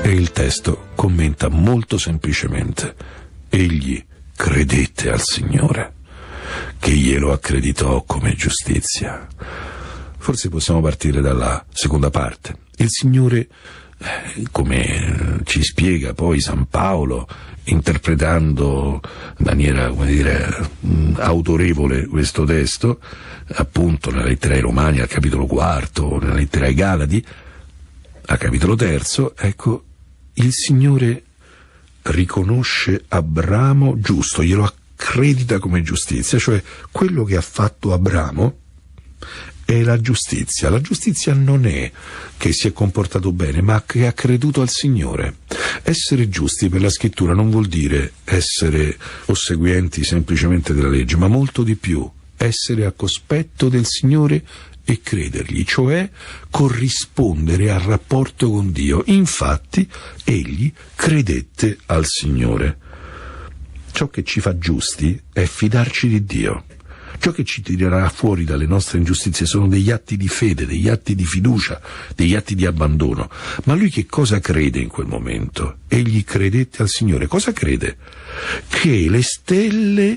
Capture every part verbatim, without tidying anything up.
E il testo commenta molto semplicemente: egli credette al Signore, che glielo accreditò come giustizia. Forse possiamo partire dalla seconda parte. Il Signore, come ci spiega poi San Paolo, interpretando in maniera, come dire, autorevole questo testo, appunto nella lettera ai Romani al capitolo quarto, nella lettera ai Galati al capitolo terzo, ecco, il Signore riconosce Abramo giusto, glielo accredita come giustizia, cioè quello che ha fatto Abramo è la giustizia. La giustizia non è che si è comportato bene, ma che ha creduto al Signore. Essere giusti per la Scrittura non vuol dire essere ossequienti semplicemente della legge, ma molto di più, essere a cospetto del Signore e credergli, cioè corrispondere al rapporto con Dio. Infatti, egli credette al Signore. Ciò che ci fa giusti è fidarci di Dio. Ciò che ci tirerà fuori dalle nostre ingiustizie sono degli atti di fede, degli atti di fiducia, degli atti di abbandono. Ma lui che cosa crede in quel momento? Egli credette al Signore. Cosa crede? Che le stelle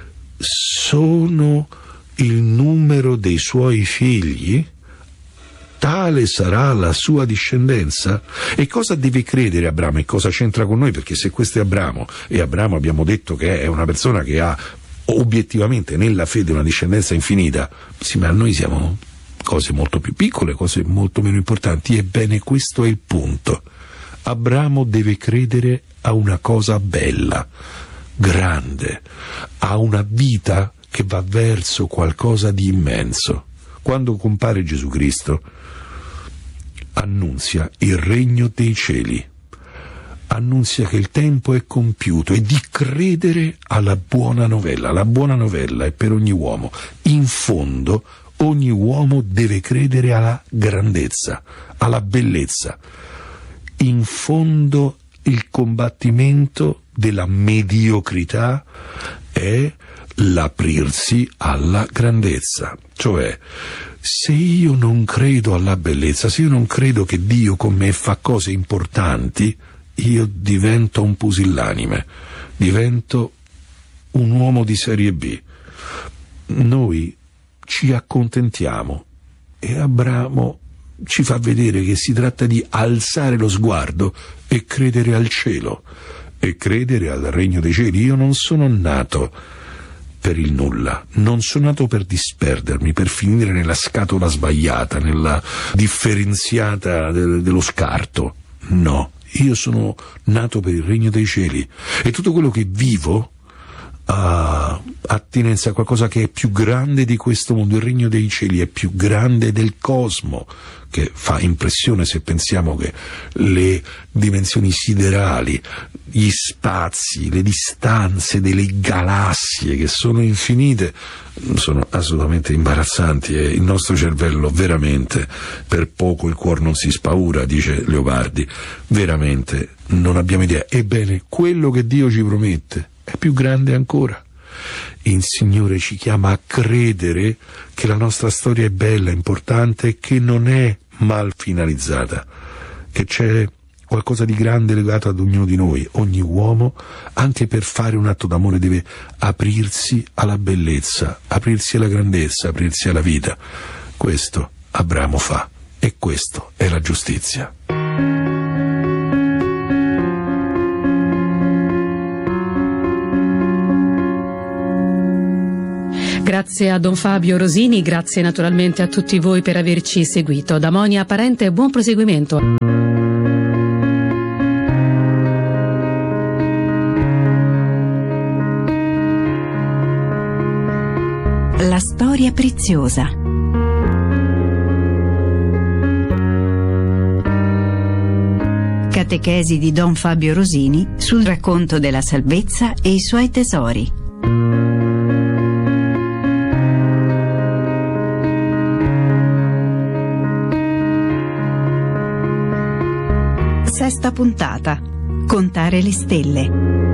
sono il numero dei suoi figli? Tale sarà la sua discendenza? E cosa deve credere Abramo? E cosa c'entra con noi? Perché se questo è Abramo, e Abramo abbiamo detto che è una persona che ha obiettivamente nella fede una discendenza infinita, sì, ma noi siamo cose molto più piccole, cose molto meno importanti. Ebbene, questo è il punto. Abramo deve credere a una cosa bella, grande, a una vita che va verso qualcosa di immenso. Quando compare Gesù Cristo, annunzia il regno dei cieli, annunzia che il tempo è compiuto, e di credere alla buona novella. La buona novella è per ogni uomo. In fondo, ogni uomo deve credere alla grandezza, alla bellezza. In fondo, il combattimento della mediocrità è l'aprirsi alla grandezza. Cioè, se io non credo alla bellezza, se io non credo che Dio con me fa cose importanti, io divento un pusillanime, divento un uomo di serie B. Noi ci accontentiamo, e Abramo ci fa vedere che si tratta di alzare lo sguardo e credere al cielo, e credere al regno dei cieli. Io non sono nato per il nulla, non sono nato per disperdermi, per finire nella scatola sbagliata, nella differenziata de- dello scarto. No. Io sono nato per il regno dei cieli, e tutto quello che vivo ha attinenza a qualcosa che è più grande di questo mondo. Il regno dei cieli è più grande del cosmo, che fa impressione se pensiamo che le dimensioni siderali, gli spazi, le distanze delle galassie, che sono infinite, sono assolutamente imbarazzanti, e il nostro cervello veramente, per poco il cuor non si spaura, dice Leopardi, veramente non abbiamo idea. Ebbene, quello che Dio ci promette è più grande ancora. Il Signore ci chiama a credere che la nostra storia è bella, importante, e che non è mal finalizzata, che c'è qualcosa di grande legato ad ognuno di noi. Ogni uomo, anche per fare un atto d'amore, deve aprirsi alla bellezza, aprirsi alla grandezza, aprirsi alla vita. Questo Abramo fa, e questo è la giustizia. Grazie a Don Fabio Rosini, grazie naturalmente a tutti voi per averci seguito. Da Monia Parente, buon proseguimento. La storia preziosa. Catechesi di Don Fabio Rosini sul racconto della salvezza e i suoi tesori. Sesta puntata. Contare le stelle.